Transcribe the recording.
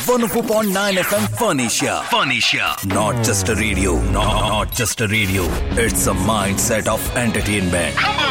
104.9 FM Furnisher. Not just a radio, not just a radio. It's a mindset of entertainment.